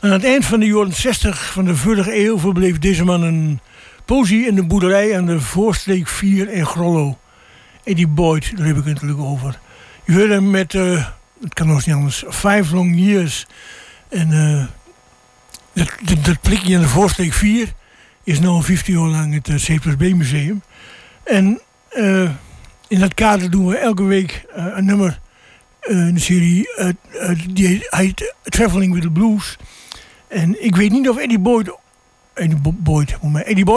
Aan het eind van de jaren 60 van de vorige eeuw verbleef deze man een poosje in de boerderij aan de Voorstreek 4 in Grollo. Eddie Boyd, daar heb ik het natuurlijk over. Je hoorde hem met, het kan nog niet anders, 5 Long Years. En dat plekje aan de Voorstreek 4 is nu al 15 jaar lang het C+B museum. En in dat kader doen we elke week een nummer in de serie die heet Traveling with the Blues. En ik weet niet of Eddie Boyd